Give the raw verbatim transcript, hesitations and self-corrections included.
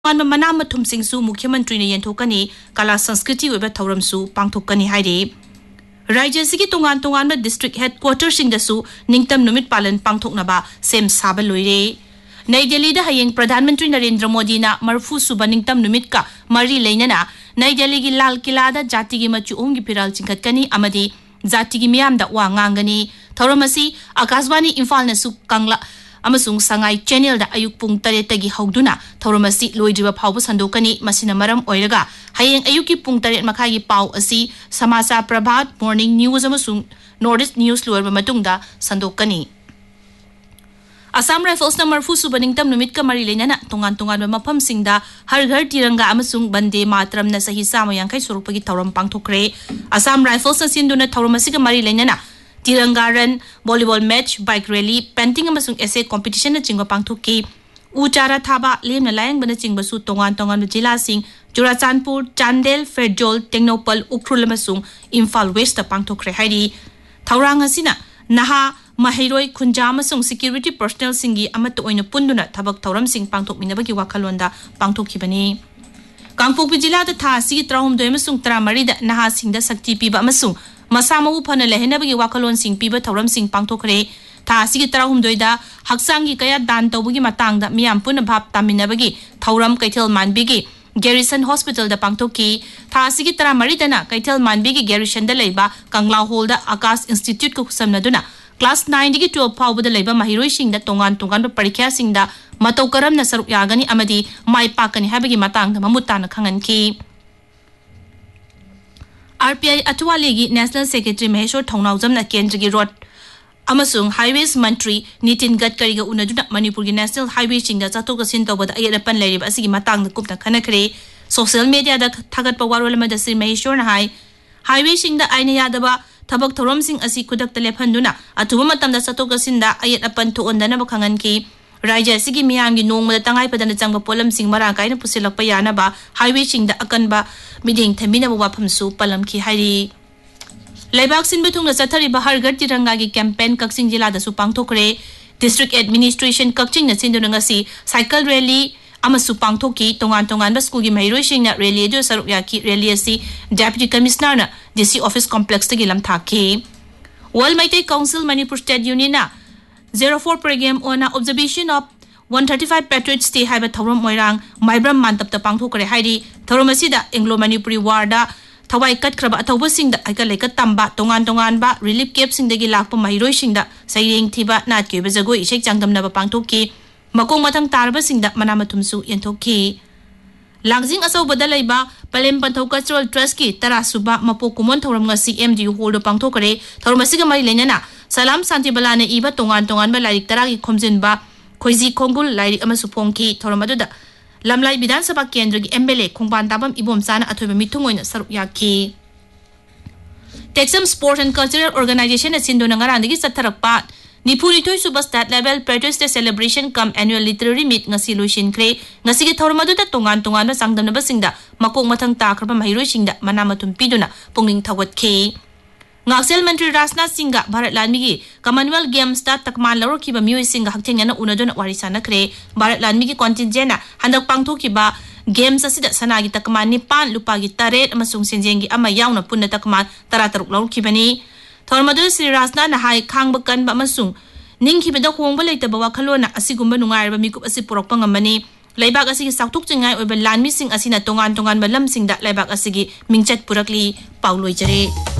An Manam Tumsing Su Mukhyamantri ne Yentokani, Kala Sanskriti Weba Thauramsu, Pangthokani Haide. Rajasiki Tungan Tungan District Headquarters in the Su, Ningtam Numit Palan Pangthoknaba, Sem Sabalure. Nai Delhi da Hayeng Pradhan Mantri Narendra Modi na Marfu Suba Ningtam Numitka, Mari Lainana, Nai Delhi gi Lal Kilada, Jatigi Machu Ungi Piral Chinkatkani, Amadi, Zatigi Miam da Wangangani, Thauramasi, Akaswani Infal Nasu Kangla. Amasung Sangai Channel da ayuk pung taretagi hauduna Thauramasi loidriba phawba sandokani masina maram oiraga hayeng ayuki pung taret makhagi pau asi Samasa Prabhat Morning News amasung Nordic News loirba matungda sandokani Assam Rifles na marfu subaningtam numit ka mari lenana tungan-tungan ba maphamsingda har ghar tiranga amasung bande matram na sahi sama yangkai surupagi thauram pangthokre Assam Rifles na sinduna Thauramasi ka mari lenana Tirangaran, volleyball match, bike rally, painting amasung essay competition na chingwa pangthuki. Uchara thaba lem na layang bana chingba su tongan tongan jila sing Churachandpur, Chandel, Ferjol, Technopal, Ukhrul amasung Imphal West ta pangthokre haidi. Thaurang asina naha Mahiroi Khunja amasung security personnel singi amato oina punduna thabak thauram sing pangthokminabagi wakhalonda pangthokhibani. Kangpokpi jila da tha sigi trahum doi amasung tramari da naha singda sakti piba amasung Masama upana lehenabagi wakalon sing piba thauram sing pangthokre tha sigi tarahum doida haksangi kaya dan tawbugi matangda miyam puna bhap taminabagi thauram kaithel manbigi Garrison Hospital da pangthoki tha sigi taramari dana kaithel manbigi Garrison da leiba Kangla Hall da Akas Institute ko samnaduna class nine digi twelve phawba da leiba mahiroi sing da tongan tongan parikya sing da matau karam na saruk yagani amadi mai pakani habagi matang da mamutana khanganki R P I Atwalegi National Secretary Maheshwar Thongnaujam na Kendra Road Amasung Highways Mantri Nitin Gadkari ga unaduna Manipur gi National Highway singda chatok sin tawbada ayarapan leirib asigi matang da kupna khanakre social media da thagat pa warol ma da Sri Maheshwar na hai highway singda aina yadaba thabak thorom sing asi kudak telephanduna atuba matam da chatok sinda ayarapan thu ondana ba khangan ki Raja sigi miyam gi nong ma tangai padana changba polam sing marang kai na pusilak pa yana ba highway singda akan ba miding thamina ba waphamsu palam ki hari Laibak sin betung na sathari ba hargar tiranga gi campaign Kaksing jila da su pangthokre district administration Kakching na sinduna ngasi cycle rally amasu pangthoki tongan tongan ba school gi mairoi sing na rally do saruk yaki rally asi deputy commissioner na D C office complex ta gilam thaki World Maitai Council Manipur State Union na zero four program on observation of one thirty-five Patriots Day haiba thauram moirang maibram mantap ta pangthokre haidi thauram asida Anglo Manipuri warda thawai kat khraba thawba singda aika leka tamba tongan tongan ba relief camp singdagi lakpa mahiroi singda saireng thiba nat ke bezagoi isek changdam na ba pangthokki makong mathang tarba singda manamathumsu yenthokki Langjing asaw badalay ba Palem Panthau Cultural Trust ki tarasuba mapo kumon thauram nga C M D U hall do pangthokre thauram asiga mari lenana Salam Santi Balana iba tongan tongan ba lairik taragi khomjin ba Khoizi Khongul lairik ama supongki thauramadu da Lamlai Bidhan Sabha Kendra gi M L A Khongban Tabam Ibom Sana athoiba mitungoina saruk yaki Texam Sport and Cultural Organization asindo na ngarandagi satharakpa Nipuri toy suba state level Patriots Day celebration come annual literary meet ngasi loishin kre ngasi gi thauramadu da tongan tongan ba sangdam na basingda makong mathang takraba mahiroi singda manamatum piduna pungling thawat ke Ngaksel Mantri Rajnath Singha Bharat Lanmigi Commonwealth Games ta takman laro kiba mioi singha hakthengna unadona warisana kre Bharat Lanmigi contingent na handak pangthokiba games asida sanagi takman nipan lupagi taret amasung senjengi ama yauna punna takman tarataruk laro kibani Thormadu Sri Rajnath na hai khangba kanba amasung ningkhibada khongba leitaba wakhalona asigumba nungairba mikup asi purokpa ngamani Laibak asigi saktuk chingai oiba lanmi sing asina tongan tongan ba lamsingda laibak asigi mingchat purakli pauloi jare